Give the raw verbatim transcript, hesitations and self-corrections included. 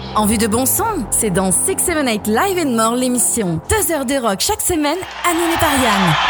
Envie de bon son? C'est dans six seven eight Live and More l'émission. Deux heures de rock chaque semaine, animée par Yann.